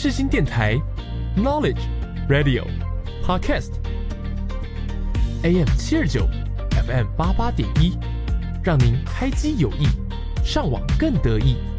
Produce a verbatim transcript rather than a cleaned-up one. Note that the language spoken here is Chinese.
世新电台 Knowledge Radio Podcast，A M 七二九 F M 八八点一，让您开机有益，上网更得意。